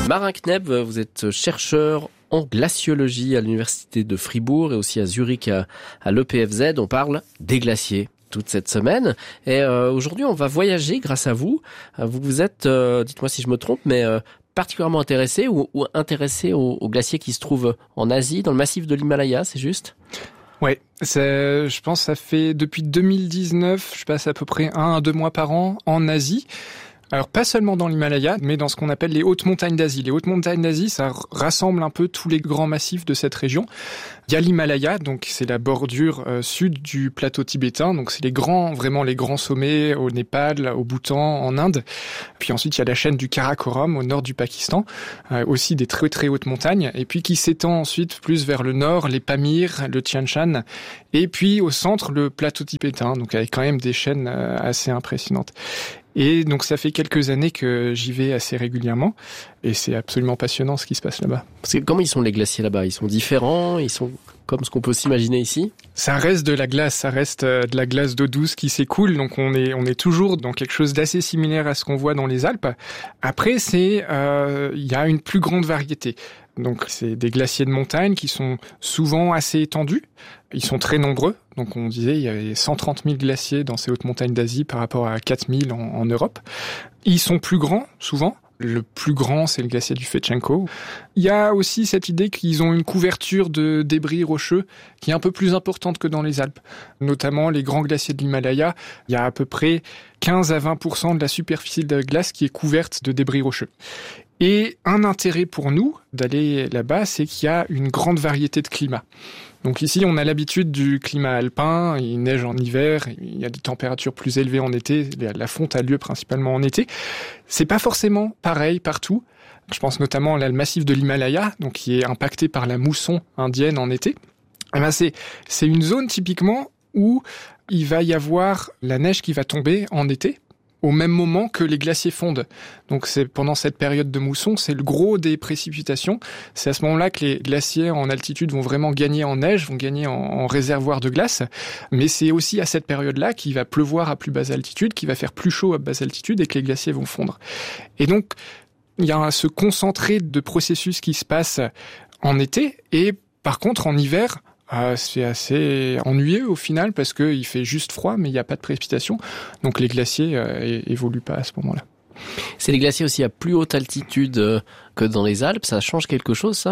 Marin Kneb, vous êtes chercheur en glaciologie à l'université de Fribourg et aussi à Zurich à l'EPFZ. On parle des glaciers toute cette semaine. Et aujourd'hui, on va voyager grâce à vous. Vous êtes, dites-moi si je me trompe, mais particulièrement intéressé ou intéressé aux glaciers qui se trouvent en Asie, dans le massif de l'Himalaya, c'est juste ? Ouais, je pense que ça fait depuis 2019, je passe à peu près 1 à 2 mois par an en Asie. Alors pas seulement dans l'Himalaya, mais dans ce qu'on appelle les hautes montagnes d'Asie. Les hautes montagnes d'Asie, ça rassemble un peu tous les grands massifs de cette région. Il y a l'Himalaya, donc c'est la bordure sud du plateau tibétain, donc c'est vraiment les grands sommets au Népal, au Bhoutan, en Inde. Puis ensuite il y a la chaîne du Karakoram au nord du Pakistan, aussi des très très hautes montagnes, et puis qui s'étend ensuite plus vers le nord, les Pamirs, le Tian Shan, et puis au centre le plateau tibétain, donc avec quand même des chaînes assez impressionnantes. Et donc ça fait quelques années que j'y vais assez régulièrement et c'est absolument passionnant ce qui se passe là-bas. Parce que comment ils sont les glaciers là-bas ? Ils sont différents ? Ils sont comme ce qu'on peut s'imaginer ici ? Ça reste de la glace, ça reste de la glace d'eau douce qui s'écoule, donc on est toujours dans quelque chose d'assez similaire à ce qu'on voit dans les Alpes. Après, il y a une plus grande variété. Donc c'est des glaciers de montagne qui sont souvent assez étendus. Ils sont très nombreux. Donc on disait il y avait 130 000 glaciers dans ces hautes montagnes d'Asie par rapport à 4 000 en Europe. Ils sont plus grands souvent. Le plus grand, c'est le glacier du Fetchenko. Il y a aussi cette idée qu'ils ont une couverture de débris rocheux qui est un peu plus importante que dans les Alpes. Notamment les grands glaciers de l'Himalaya, il y a à peu près 15 à 20% de la superficie de glace qui est couverte de débris rocheux. Et un intérêt pour nous d'aller là-bas, c'est qu'il y a une grande variété de climats. Donc ici, on a l'habitude du climat alpin, il neige en hiver, il y a des températures plus élevées en été, la fonte a lieu principalement en été. C'est pas forcément pareil partout. Je pense notamment à le massif de l'Himalaya, donc qui est impacté par la mousson indienne en été. Et ben c'est une zone typiquement où il va y avoir la neige qui va tomber en été, au même moment que les glaciers fondent. Donc c'est pendant cette période de mousson, c'est le gros des précipitations. C'est à ce moment-là que les glaciers en altitude vont vraiment gagner en neige, vont gagner en réservoir de glace. Mais c'est aussi à cette période-là qu'il va pleuvoir à plus basse altitude, qu'il va faire plus chaud à basse altitude et que les glaciers vont fondre. Et donc, il y a ce concentré de processus qui se passe en été et par contre en hiver, c'est assez ennuyeux au final parce qu'il fait juste froid mais il n'y a pas de précipitation. Donc les glaciers évoluent pas à ce moment-là. C'est les glaciers aussi à plus haute altitude que dans les Alpes. Ça change quelque chose, ça ?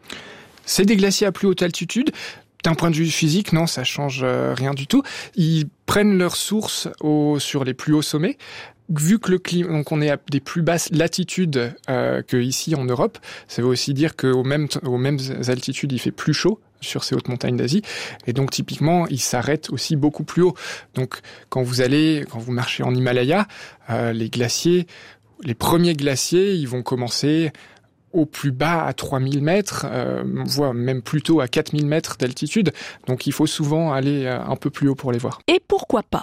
C'est des glaciers à plus haute altitude. D'un point de vue physique, non, ça change rien du tout. Ils prennent leur source sur les plus hauts sommets. Vu que le climat, donc on est à des plus basses latitudes que ici en Europe, ça veut aussi dire qu'aux mêmes altitudes, il fait plus chaud sur ces hautes montagnes d'Asie. Et donc, typiquement, ils s'arrêtent aussi beaucoup plus haut. Donc, quand vous marchez en Himalaya, les premiers glaciers, ils vont commencer au plus bas à 3000 mètres, voire même plutôt à 4000 mètres d'altitude. Donc, il faut souvent aller un peu plus haut pour les voir. Et pourquoi pas ?